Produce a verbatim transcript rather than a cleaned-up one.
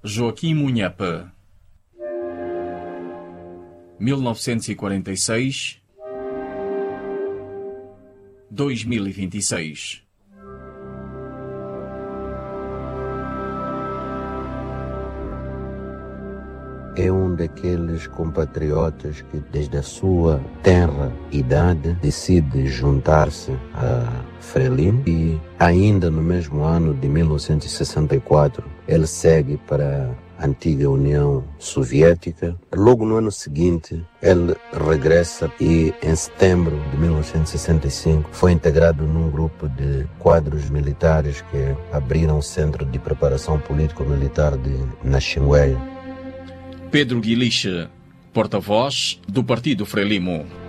Joaquim Munhapa. mil novecentos e quarenta e seis a dois mil e vinte e seis. É um daqueles compatriotas que, desde a sua tenra idade, decide juntar-se a Frelimo e, ainda no mesmo ano de mil novecentos e sessenta e quatro, ele segue para a antiga União Soviética. Logo no ano seguinte, ele regressa e, em setembro de mil novecentos e sessenta e cinco, foi integrado num grupo de quadros militares que abriram o Centro de Preparação Político-Militar de Naxingueia. Pedro Guiliche, porta-voz do Partido Frelimo.